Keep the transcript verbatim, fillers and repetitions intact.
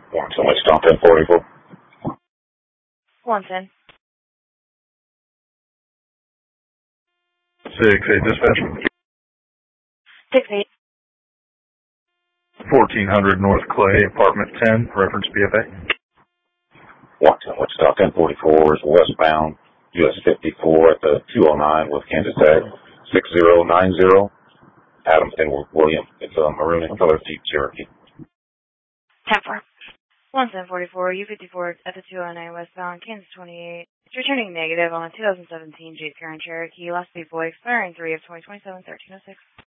Want somebody stop in forty-four? One ten. Six eight dispatch. Six eight. Fourteen hundred North Clay, apartment ten, reference B F A. Want somebody stop in forty-four is westbound U S fifty-four at the two oh nine with Kansas Tag, six zero nine zero. Adam Finward William. It's a maroon and color Jeep Cherokee. ten four. one ten forty-four, U fifty-four at the two oh nine westbound, Kansas twenty-eight. It's returning negative on a two thousand seventeen Jeep Grand Cherokee, last vehicle expiring three of twenty twenty-seven, thirteen oh six.